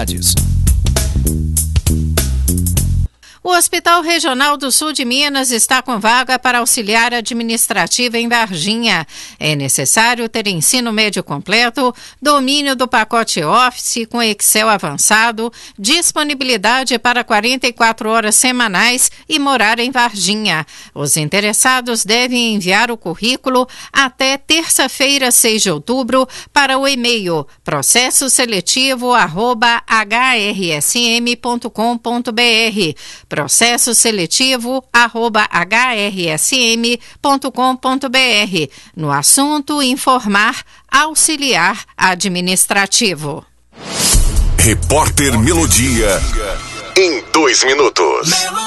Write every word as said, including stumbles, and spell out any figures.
unidades. O Hospital Regional do Sul de Minas está com vaga para auxiliar administrativa em Varginha. É necessário ter ensino médio completo, domínio do pacote Office com Excel avançado, disponibilidade para quarenta e quatro horas semanais e morar em Varginha. Os interessados devem enviar o currículo até terça-feira, seis de outubro, para o e-mail processo seletivo arroba h r s m ponto com ponto b r. processo seletivo arroba h r s m ponto com ponto b r. No assunto, informar auxiliar administrativo. Repórter Melodia, em dois minutos.